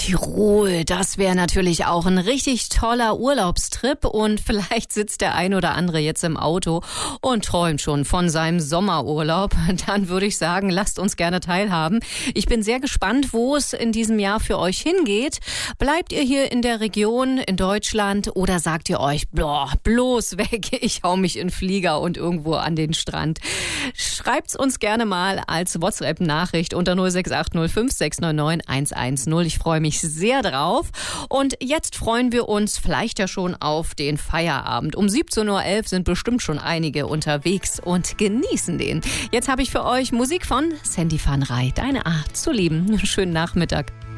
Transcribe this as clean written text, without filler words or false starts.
Tirol, das wäre natürlich auch ein richtig toller Urlaubstrip und vielleicht sitzt der ein oder andere jetzt im Auto und träumt schon von seinem Sommerurlaub. Dann würde ich sagen, lasst uns gerne teilhaben. Ich bin sehr gespannt, wo es in diesem Jahr für euch hingeht. Bleibt ihr hier in der Region, in Deutschland, oder sagt ihr euch, bloß weg, ich hau mich in den Flieger und irgendwo an den Strand? Schreibt's uns gerne mal als WhatsApp-Nachricht unter 0680 5699 110. Ich freue mich sehr drauf. Und jetzt freuen wir uns vielleicht ja schon auf den Feierabend. Um 17.11 Uhr sind bestimmt schon einige unterwegs und genießen den. Jetzt habe ich für euch Musik von Sandy van Rij. Deine Art zu lieben. Schönen Nachmittag.